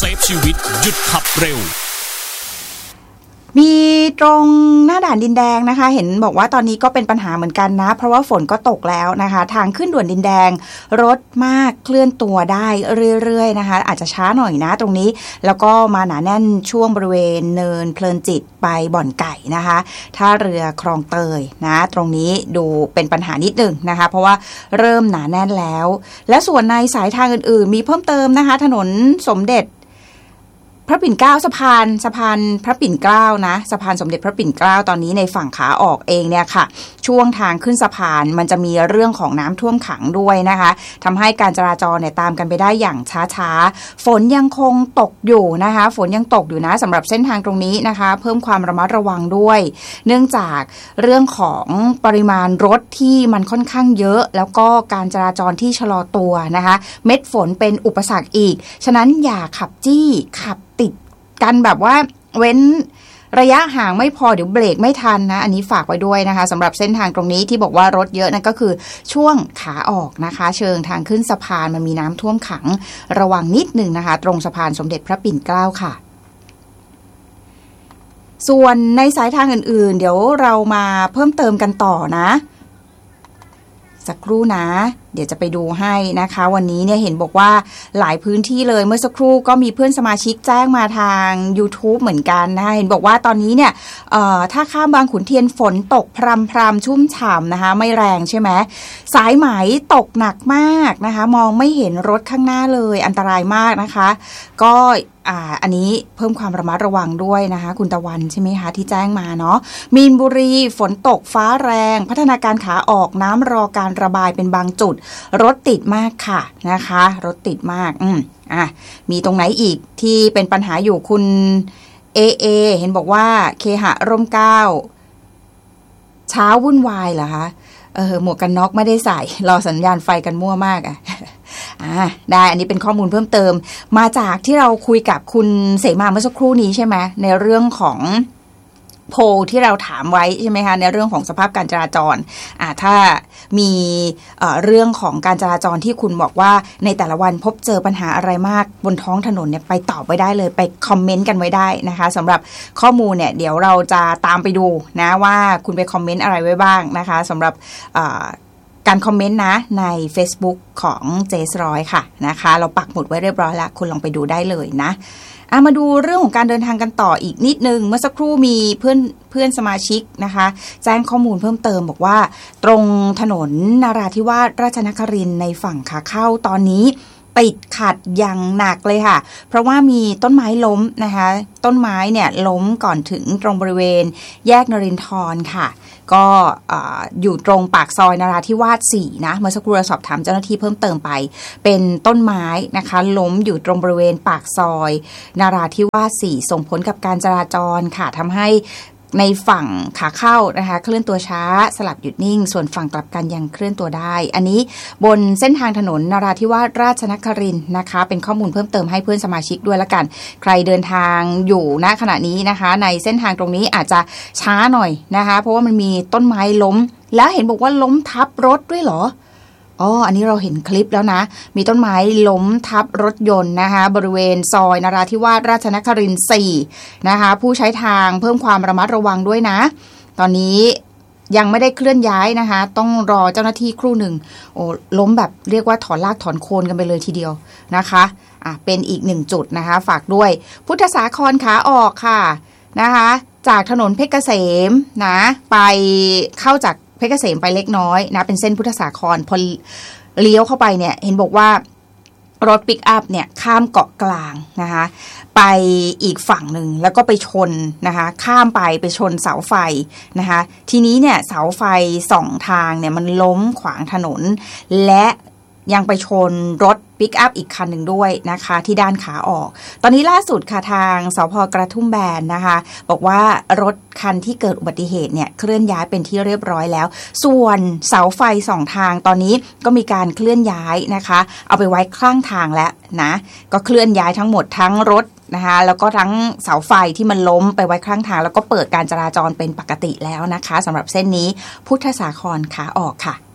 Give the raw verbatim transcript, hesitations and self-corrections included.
เซฟชีวิตหยุดขับเร็วมีตรงหน้าด่านดินแดงนะคะเห็นบอกว่าตอนนี้ก็เป็นปัญหาเหมือนกันนะเพราะว่าฝนก็ตกแล้วนะคะทางขึ้นด่วนดินแดงรถมากเคลื่อนตัวได้เรื่อยๆนะคะอาจจะช้าหน่อยนะตรงนี้แล้วก็มาหนาแน่นช่วงบริเวณเนินเพลินจิตไปบ่อนไก่นะคะท่าเรือคลองเตยนะตรงนี้ดูเป็นปัญหานิดหนึ่งนะคะเพราะว่าเริ่มหนาแน่นแล้วและส่วนในสายทางอื่นๆมีเพิ่มเติมนะคะถนนสมเด็จพระปิ่นเกล้าสะพานสะพานพระปิ่นเกล้านะสะพานสมเด็จพระปิ่นเกล้าตอนนี้ในฝั่งขาออกเองเนี่ยค่ะช่วงทางขึ้นสะพานมันจะมีเรื่องของน้ำท่วมขังด้วยนะคะทำให้การจราจรเนี่ยตามกันไปได้อย่างช้าๆฝนยังคงตกอยู่นะคะฝนยังตกอยู่นะสำหรับเส้นทางตรงนี้นะคะเพิ่มความระมัดระวังด้วยเนื่องจากเรื่องของปริมาณรถที่มันค่อนข้างเยอะแล้วก็การจราจรที่ชะลอตัวนะคะเม็ดฝนเป็นอุปสรรคอีกฉะนั้นอย่าขับจี้ขับติดกันแบบว่าเว้นระยะห่างไม่พอเดี๋ยวเบรกไม่ทันนะอันนี้ฝากไว้ด้วยนะคะสำหรับเส้นทางตรงนี้ที่บอกว่ารถเยอะนั่นก็คือช่วงขาออกนะคะเชิงทางขึ้นสะพานมันมีน้ำท่วมขังระวังนิดหนึ่งนะคะตรงสะพานสมเด็จพระปิ่นเกล้าค่ะส่วนในสายทางอื่นๆเดี๋ยวเรามาเพิ่มเติมกันต่อนะสักครู่นะเดี๋ยวจะไปดูให้นะคะวันนี้เนี่ยเห็นบอกว่าหลายพื้นที่เลยเมื่อสักครู่ก็มีเพื่อนสมาชิกแจ้งมาทาง YouTube เหมือนกันนะคะเห็นบอกว่าตอนนี้เนี่ยถ้าข้ามบางขุนเทียนฝนตกพรำๆชุ่มฉ่ำนะคะไม่แรงใช่ไหมสายไหมตกหนักมากนะคะมองไม่เห็นรถข้างหน้าเลยอันตรายมากนะคะก็อ่าอันนี้เพิ่มความระมัดระวังด้วยนะคะคุณตะวันใช่ไหมคะที่แจ้งมาเนาะมีนบุรีฝนตกฟ้าแรงพัฒนาการขาออกน้ำรอการระบายเป็นบางจุดรถติดมากค่ะนะคะรถติดมากอืมอ่ะมีตรงไหนอีกที่เป็นปัญหาอยู่คุณเอเอเห็นบอกว่าเคหะร่มเกล้าเช้าวุ่นวายเหรอคะเออหมวกกันน็อกไม่ได้ใส่รอสัญญาณไฟกันมั่วมากอ่ะอ่าได้อันนี้เป็นข้อมูลเพิ่มเติมมาจากที่เราคุยกับคุณเสมาเมื่อสักครู่นี้ใช่ไหมในเรื่องของโพลที่เราถามไว้ใช่ไหมคะในเรื่องของสภาพการจราจรอ่าถ้ามีเอ่อเรื่องของการจราจรที่คุณบอกว่าในแต่ละวันพบเจอปัญหาอะไรมากบนท้องถนนเนี่ยไปตอบไว้ได้เลยไปคอมเมนต์กันไว้ได้นะคะสำหรับข้อมูลเนี่ยเดี๋ยวเราจะตามไปดูนะว่าคุณไปคอมเมนต์อะไรไว้บ้างนะคะสำหรับเอ่อการคอมเมนต์นะใน Facebook ของเจสร้อยค่ะนะคะเราปักหมุดไว้เรียบร้อยแล้วคุณลองไปดูได้เลยนะอ่ะมาดูเรื่องของการเดินทางกันต่ออีกนิดนึงเมื่อสักครู่มีเพื่อนเพื่อนสมาชิกนะคะแจ้งข้อมูลเพิ่มเติมบอกว่าตรงถนนนราธิวาสราชนครินทร์ในฝั่งขาเข้าตอนนี้ติดขัดอย่างหนักเลยค่ะเพราะว่ามีต้นไม้ล้มนะคะต้นไม้เนี่ยล้มก่อนถึงตรงบริเวณแยกนรินทรค่ะก็อยู่ตรงปากซอยนราธิวาสสี่นะเมื่อสักครู่เราสอบถามเจ้าหน้าที่เพิ่มเติมไปเป็นต้นไม้นะคะล้มอยู่ตรงบริเวณปากซอยนราธิวาสสี่ส่งผลกับการจราจรค่ะทำให้ในฝั่งขาเข้านะคะเคลื่อนตัวช้าสลับหยุดนิ่งส่วนฝั่งกลับกันยังเคลื่อนตัวได้อันนี้บนเส้นทางถนนนราธิวาสราชนครินทร์นะคะเป็นข้อมูลเพิ่มเติมให้เพื่อนสมาชิกด้วยละกันใครเดินทางอยู่ณขณะนี้นะคะในเส้นทางตรงนี้อาจจะช้าหน่อยนะคะเพราะว่ามันมีต้นไม้ล้มแล้วเห็นบอกว่าล้มทับรถด้วยเหรออ๋ออันนี้เราเห็นคลิปแล้วนะมีต้นไม้ล้มทับรถยนต์นะคะบริเวณซอยนราธิวาสราชนครินทร์สี่นะคะผู้ใช้ทางเพิ่มความระมัดระวังด้วยนะตอนนี้ยังไม่ได้เคลื่อนย้ายนะคะต้องรอเจ้าหน้าที่ครู่หนึ่งโอ้ล้มแบบเรียกว่าถอนรากถอนโคนกันไปเลยทีเดียวนะคะอ่ะเป็นอีกหนึ่งจุดนะคะฝากด้วยพุทธสาครขาออกค่ะนะคะจากถนนเพชรเกษมนะไปเข้าจากเพชรเกษมไปเล็กน้อยนะเป็นเส้นพุทธสาครพอเลี้ยวเข้าไปเนี่ยเห็นบอกว่ารถปิกอัพเนี่ยข้ามเกาะกลางนะคะไปอีกฝั่งหนึ่งแล้วก็ไปชนนะคะข้ามไปไปชนเสาไฟนะคะทีนี้เนี่ยเสาไฟสองทางเนี่ยมันล้มขวางถนนและยังไปชนรถปิกอัพอีกคันหนึ่งด้วยนะคะที่ด้านขาออกตอนนี้ล่าสุดค่ะทางสภ.กระทุ่มแบนนะคะบอกว่ารถคันที่เกิดอุบัติเหตุเนี่ยเคลื่อนย้ายเป็นที่เรียบร้อยแล้วส่วนเสาไฟสองทางตอนนี้ก็มีการเคลื่อนย้ายนะคะเอาไปไว้ข้างทางแล้วนะก็เคลื่อนย้ายทั้งหมดทั้งรถนะคะแล้วก็ทั้งเสาไฟที่มันล้มไปไว้ข้างทางแล้วก็เปิดการจราจรเป็นปกติแล้วนะคะสำหรับเส้นนี้พุทธสาครขาออกค่ะ